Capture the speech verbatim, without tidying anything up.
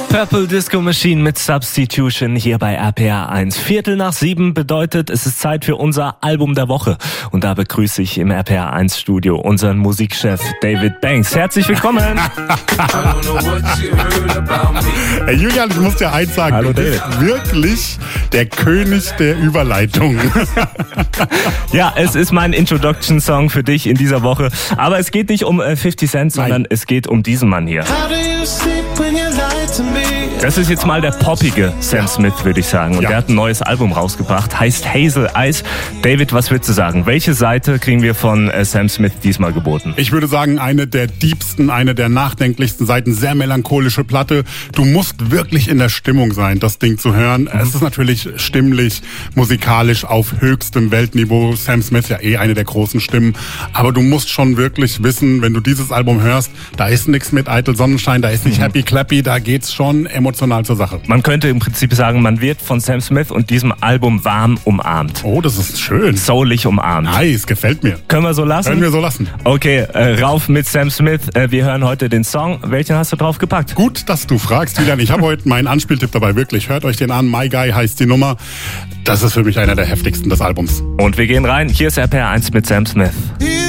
Purple Disco Machine mit Substitution hier bei R P R eins. Viertel nach sieben bedeutet, es ist Zeit für unser Album der Woche. Und da begrüße ich im R P R eins Studio unseren Musikchef David Banks. Herzlich willkommen. Hey Julian, ich muss dir eins sagen. Hallo, du bist David. wirklich der König der Überleitung. Ja, es ist mein Introduction-Song für dich in dieser Woche. Aber es geht nicht um äh, fifty Cent, sondern Nein. es geht um diesen Mann hier. Das ist jetzt mal der poppige Sam Smith, würde ich sagen. Und Ja. der hat ein neues Album rausgebracht, heißt Hazel Eyes. David, was würdest du sagen? Welche Seite kriegen wir von äh, Sam Smith diesmal geboten? Ich würde sagen, eine der diebsten, eine der nachdenklichsten Seiten, sehr melancholische Platte. Du musst wirklich in der Stimmung sein, das Ding zu hören. Mhm. Es ist natürlich stimmlich, musikalisch auf höchstem Weltniveau. Sam Smith ja eh eine der großen Stimmen. Aber du musst schon wirklich wissen, wenn du dieses Album hörst, da ist nichts mit Eitel Sonnenschein, da ist nicht mhm. Happy Clappy, da geht's schon emotional zur Sache. Man könnte im Prinzip sagen, man wird von Sam Smith und diesem Album warm umarmt. Oh, das ist schön. Soulig umarmt. Nice, gefällt mir. Können wir so lassen? Können wir so lassen. Okay, äh, rauf mit Sam Smith. Äh, wir hören heute den Song. Welchen hast du drauf gepackt? Gut, dass du fragst, Julian. Ich habe heute meinen Anspieltipp dabei, wirklich. Hört euch den an. My Guy heißt die Nummer. Das ist für mich einer der heftigsten des Albums. Und wir gehen rein. Hier ist R P R eins mit Sam Smith.